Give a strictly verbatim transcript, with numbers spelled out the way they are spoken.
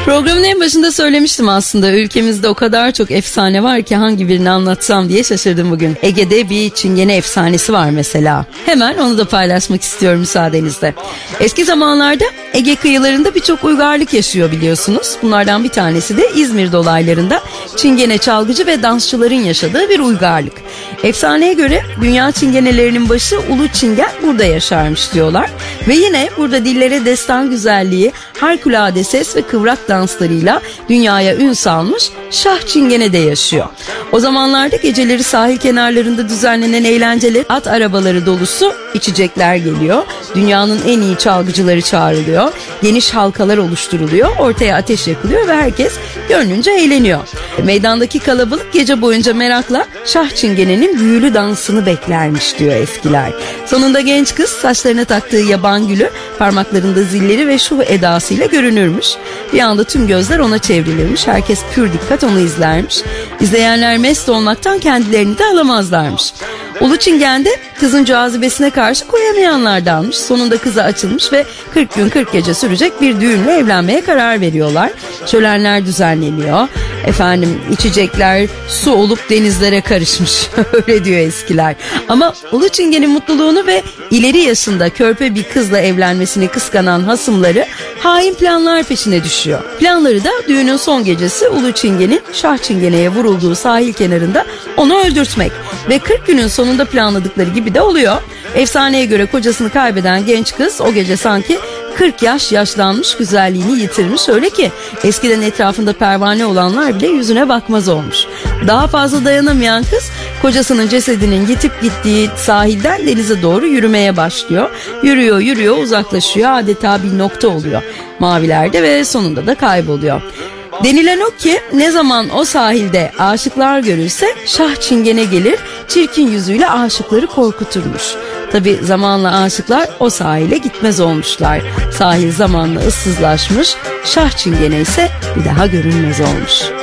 Programın en başında söylemiştim aslında, ülkemizde o kadar çok efsane var ki hangi birini anlatsam diye şaşırdım bugün. Ege'de bir Çingene efsanesi var mesela. Hemen onu da paylaşmak istiyorum müsaadenizle. Eski zamanlarda Ege kıyılarında birçok uygarlık yaşıyor biliyorsunuz. Bunlardan bir tanesi de İzmir dolaylarında Çingene çalgıcı ve dansçıların yaşadığı bir uygarlık. Efsaneye göre dünya çingenelerinin başı Ulu Çingen burada yaşarmış diyorlar. Ve yine burada dillere destan güzelliği, harikulade ses ve kıvrak danslarıyla dünyaya ün salmış Şah Çingene de yaşıyor. O zamanlarda geceleri sahil kenarlarında düzenlenen eğlenceler, at arabaları dolusu içecekler geliyor. Dünyanın en iyi çalgıcıları çağrılıyor. Geniş halkalar oluşturuluyor. Ortaya ateş yakılıyor ve herkes gönlünce eğleniyor. Meydandaki kalabalık gece boyunca merakla Şah Çingene'nin büyülü dansını beklermiş diyor eskiler. Sonunda genç kız saçlarına taktığı yaban gülü, parmaklarında zilleri ve şu edasıyla görünürmüş. Bir anda tüm gözler ona çevrilirmiş. Herkes pür dikkat onu izlermiş. İzleyenler mest olmaktan kendilerini de alamazlarmış. Ulu Çingen'de kızın cazibesine karşı koyamayanlardanmış. Sonunda kıza açılmış ve kırk gün kırk gece sürecek bir düğünle evlenmeye karar veriyorlar. Şölenler düzenleniyor. Efendim içecekler su olup denizlere karışmış. Öyle diyor eskiler. Ama Ulu Çingen'in mutluluğunu ve ileri yaşında körpe bir kızla evlenmesini kıskanan hasımları hain planlar peşine düşüyor. Planları da düğünün son gecesi Ulu Çingen'in Şah Çingene'ye vurulduğu sahil kenarında onu öldürtmek. Ve kırk günün sonunda planladıkları gibi de oluyor. Efsaneye göre kocasını kaybeden genç kız o gece sanki kırk yaş yaşlanmış, güzelliğini yitirmiş. Öyle ki eskiden etrafında pervane olanlar bile yüzüne bakmaz olmuş. Daha fazla dayanamayan kız kocasının cesedinin yitip gittiği sahilden denize doğru yürümeye başlıyor. Yürüyor yürüyor uzaklaşıyor, adeta bir nokta oluyor mavilerde ve sonunda da kayboluyor. Denilen o ki ne zaman o sahilde aşıklar görülse Şah Çingene gelir, çirkin yüzüyle aşıkları korkuturmuş. Tabi zamanla aşıklar o sahile gitmez olmuşlar. Sahil zamanla ıssızlaşmış, Şah Çingene ise bir daha görünmez olmuş.